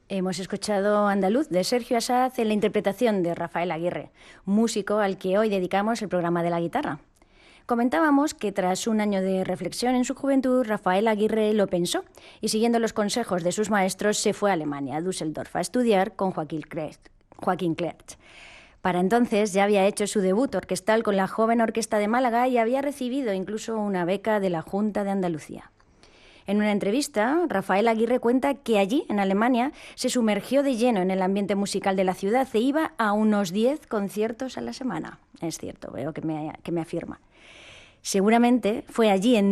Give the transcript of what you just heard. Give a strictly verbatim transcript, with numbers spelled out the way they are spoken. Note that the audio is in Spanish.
Hemos escuchado Andaluz de Sergio Asaz en la interpretación de Rafael Aguirre, músico al que hoy dedicamos el programa de la guitarra. Comentábamos que tras un año de reflexión en su juventud, Rafael Aguirre lo pensó y, siguiendo los consejos de sus maestros, se fue a Alemania, a Düsseldorf, a estudiar con Joaquín Clerc. Joaquín Clerc. Para entonces ya había hecho su debut orquestal con la joven Orquesta de Málaga y había recibido incluso una beca de la Junta de Andalucía. En una entrevista, Rafael Aguirre cuenta que allí, en Alemania, se sumergió de lleno en el ambiente musical de la ciudad e iba a unos diez conciertos a la semana. Es cierto, veo que me, que me afirma. Seguramente fue allí, en